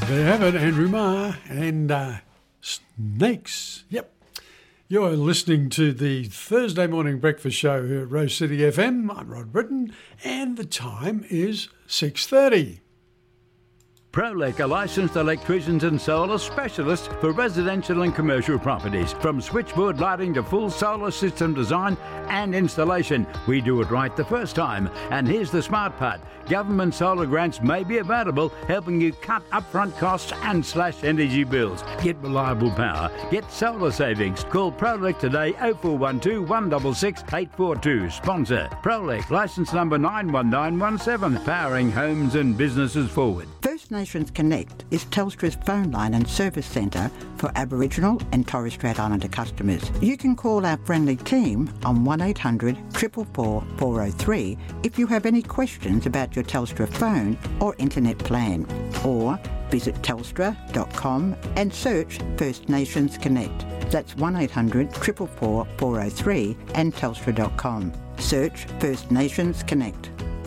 There you have it, Andrew Marr and Snakes. Yep. You're listening to the Thursday morning breakfast show here at Rose City FM. I'm Rod Britton, and the time is 6:30. Prolec are licensed electricians and solar specialists for residential and commercial properties. From switchboard lighting to full solar system design and installation, we do it right the first time. And here's the smart part. Government solar grants may be available, helping you cut upfront costs and slash energy bills. Get reliable power. Get solar savings. Call Prolec today, 0412 166 842. Sponsor Prolec, licence number 91917, powering homes and businesses forward. First Nations Connect is Telstra's phone line and service centre for Aboriginal and Torres Strait Islander customers. You can call our friendly team on 1800 444 403 if you have any questions about your Telstra phone or internet plan, or visit telstra.com and search First Nations Connect. That's 1800 444 403 and telstra.com. Search First Nations Connect.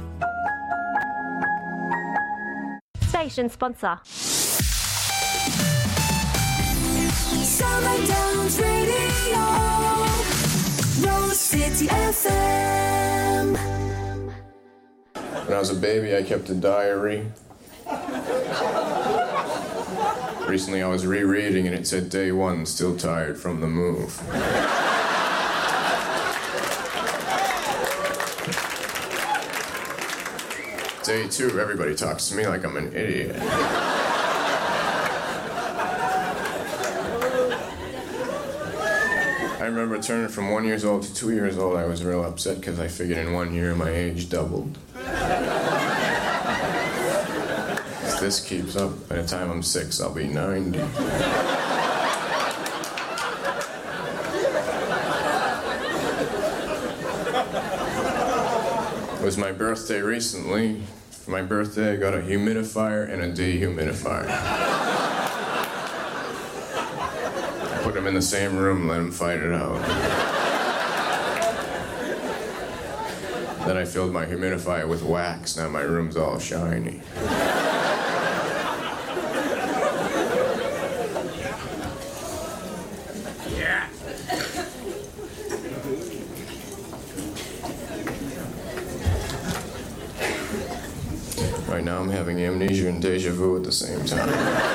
Station sponsor. Summer Downs Radio, Rose City FM. When I was a baby, I kept a diary. Recently, I was rereading and it said, "Day 1, still tired from the move." Day 2, everybody talks to me like I'm an idiot. I remember turning from 1 year old to 2 years old. I was real upset because I figured in 1 year my age doubled. If this keeps up, by the time I'm 6, I'll be 90. It was my birthday recently. For my birthday, I got a humidifier and a dehumidifier. I put them in the same room, let them fight it out. Then I filled my humidifier with wax. Now my room's all shiny. Right now I'm having amnesia and deja vu at the same time.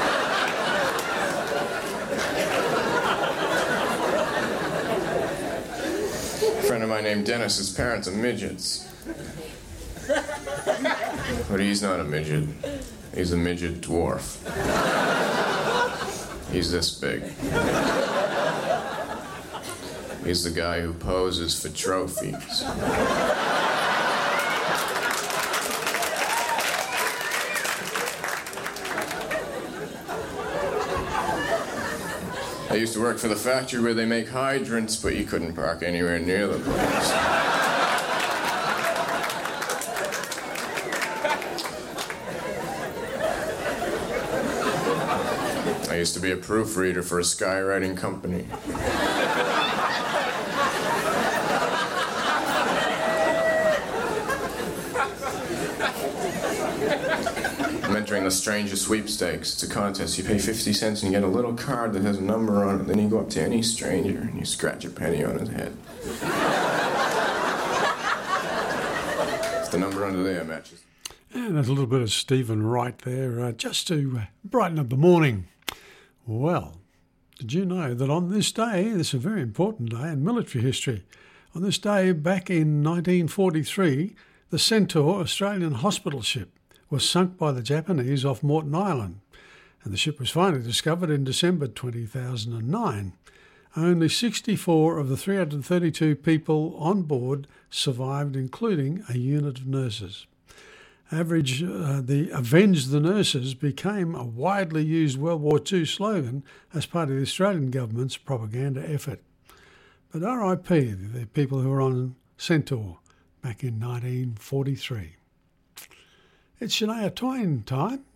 A friend of mine named Dennis, his parents are midgets. But he's not a midget. He's a midget dwarf. He's this big. He's the guy who poses for trophies. I used to work for the factory where they make hydrants, but you couldn't park anywhere near the place. I used to be a proofreader for a skywriting company. I'm entering the Stranger Sweepstakes. It's a contest. You pay 50 cents and you get a little card that has a number on it. Then you go up to any stranger and you scratch a penny on his head. It's the number under there matches. And there's a little bit of Stephen Wright there, just to brighten up the morning. Well, did you know that on this day, this is a very important day in military history, on this day back in 1943, the Centaur Australian hospital ship was sunk by the Japanese off Moreton Island, and the ship was finally discovered in December 2009. Only 64 of the 332 people on board survived, including a unit of nurses. The Avenge the Nurses became a widely used World War II slogan as part of the Australian government's propaganda effort. But RIP, the people who were on Centaur back in 1943. It's Shania Twain time.